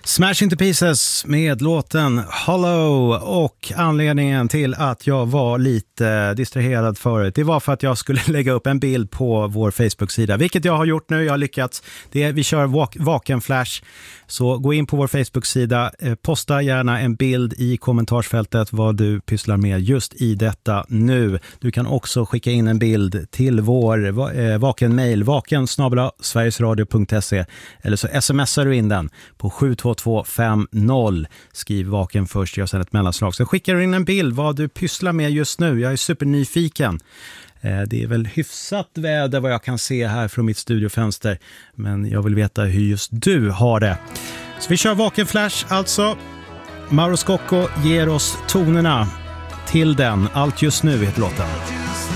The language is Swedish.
Smash Into Pieces med låten Hollow, och anledningen till att jag var lite distraherad förut, det var för att jag skulle lägga upp en bild på vår Facebook-sida, vilket jag har gjort nu, jag har lyckats. Vi kör Vaken Flash, så gå in på vår Facebook-sida, posta gärna en bild i kommentarsfältet vad du pysslar med just i detta nu. Du kan också skicka in en bild till vår vaken-mail, vaken@sverigesradio.se, eller så smsar du in den på 72250. Skriv vaken först, gör sedan ett mellanslag. Så skickar du in en bild vad du pysslar med just nu. Jag är supernyfiken. Det är väl hyfsat väder vad jag kan se här från mitt studiofönster, men jag vill veta hur just du har det. Så vi kör Vaken Flash alltså. Mauro Scocco ger oss tonerna till den. Allt just nu heter låten.